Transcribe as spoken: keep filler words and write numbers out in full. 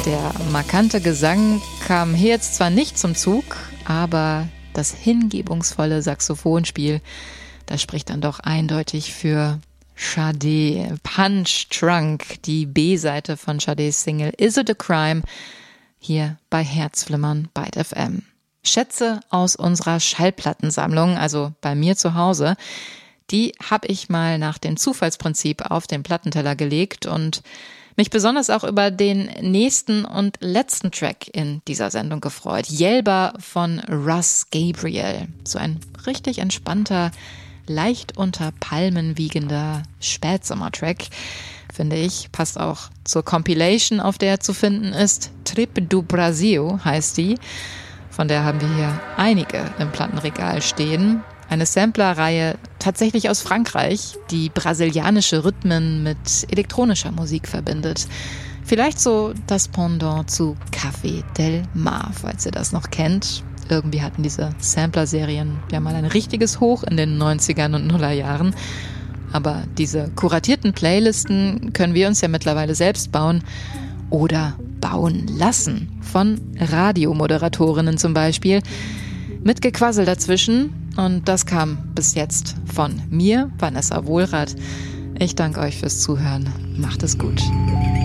Der markante Gesang kam hier jetzt zwar nicht zum Zug, aber das hingebungsvolle Saxophonspiel, das spricht dann doch eindeutig für Sade. Punch Drunk, die B-Seite von Sades Single Is It a Crime, hier bei Herzflimmern Byte F M. Schätze aus unserer Schallplattensammlung, also bei mir zu Hause, die habe ich mal nach dem Zufallsprinzip auf den Plattenteller gelegt und mich besonders auch über den nächsten und letzten Track in dieser Sendung gefreut. Yelba von Russ Gabriel. So ein richtig entspannter, leicht unter Palmen wiegender Spätsommertrack, finde ich. Passt auch zur Compilation, auf der er zu finden ist. Trip do Brasil heißt die. Von der haben wir hier einige im Plattenregal stehen. Eine Samplerreihe tatsächlich aus Frankreich, die brasilianische Rhythmen mit elektronischer Musik verbindet. Vielleicht so das Pendant zu Café del Mar, falls ihr das noch kennt. Irgendwie hatten diese Sampler-Serien ja mal ein richtiges Hoch in den neunzigern und Nullerjahren. Aber diese kuratierten Playlisten können wir uns ja mittlerweile selbst bauen oder bauen lassen. Von Radiomoderatorinnen zum Beispiel. Mit Gequassel dazwischen. Und das kam bis jetzt von mir, Vanessa Wohlrath. Ich danke euch fürs Zuhören. Macht es gut.